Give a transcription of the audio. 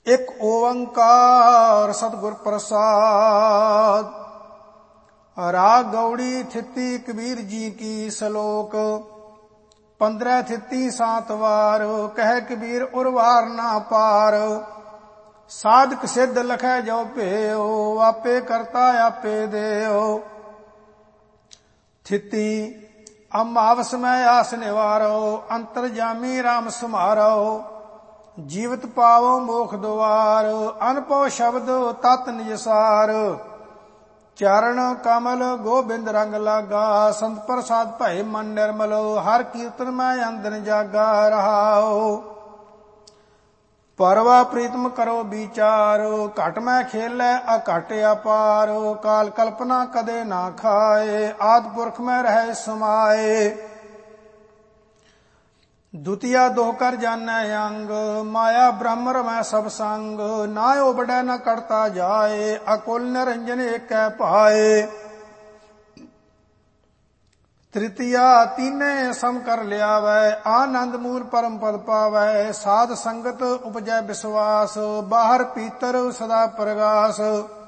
ਇੱਕ ਓੰਕਾਰ ਸਤਿਗੁਰ ਪ੍ਰਸਾਦ। ਰਾਗ ਗੌੜੀ ਥਿੱਤੀ ਕਬੀਰ ਜੀ ਕੀ ਸ਼ਲੋਕ। 15 ਥਿੱਤੀ 7 ਵਾਰ ਕਹਿ ਕਬੀਰ ਉਰਵਾਰ ਨਾ ਪਾਰ। ਸਾਧਕ ਸਿੱਧ ਲਖੈ ਜੋ ਭੇਉ ਆਪੇ ਕਰਤਾ ਆਪੇ ਦੇਉ। ਥਿੱਤੀ ਅਮਾਵਸ ਮੈਂ ਆਸ ਨਿਵਾਰੋ ਅੰਤਰਜਾਮੀ ਰਾਮ ਸਮਾਰੋ। ਜੀਵਤ ਪਾਵੋ ਮੋਖ ਦੁਆਰ ਅਨਭਉ ਸ਼ਬਦ ਤਤ ਨਿਜਸਾਰ। ਚਰਨ ਕਮਲ ਗੋਬਿੰਦ ਰੰਗ ਲਾਗਾ ਸੰਤ ਪ੍ਰਸਾਦ ਭਏ ਮਨ ਨਿਰਮਲ। ਹਰ ਕੀਰਤਨ ਮੈਂ ਅੰਦਨ ਜਾਗਾ ਰਹਾਉ। ਪਰਵਾ ਪ੍ਰੀਤਮ ਕਰੋ ਵਿਚਾਰ ਘਟ ਮੈਂ ਖੇਲੈ ਅਘਟ ਅਪਾਰ। ਕਾਲ ਕਲਪਨਾ ਕਦੇ ਨਾ ਖਾਏ ਆਦਿ ਪੁਰਖ ਮੈਂ ਰਹਿ ਸਮਾਏ। ਦੁਤੀਆ ਦੋਹ ਕਰ ਜਾਣੈ ਅੰਗ ਮਾਇਆ ਬ੍ਰਹਮ ਰਮੈ ਸਭ ਸੰਗ। ਨਾ ਓਬੜੈ ਨ ਕਟਤਾ ਜਾਏ ਅਕੁਲ ਨਿਰੰਜਨ ਏਕੈ ਭਾਏ। ਤ੍ਰਿਤੀਆ ਤੀਨੇ ਸਮ ਕਰ ਲਿਆਵੈ ਆਨੰਦ ਮੂਲ ਪਰਮ ਪਦ ਪਾਵੈ। ਸਾਧ ਸੰਗਤ ਉਪਜੈ ਵਿਸ਼ਵਾਸ ਬਾਹਰ ਭੀਤਰ ਸਦਾ ਪ੍ਰਗਾਸ।